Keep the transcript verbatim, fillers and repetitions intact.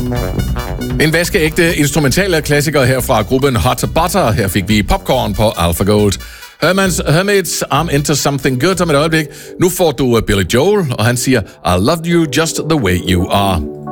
En vaskeægte instrumental klassiker her fra gruppen Hot Butter. Her fik vi Popcorn på Alpha Gold. Hermans Hermits, I'm into something good om et øjeblik. Nu får du Billy Joel, og han siger, I love you just the way you are.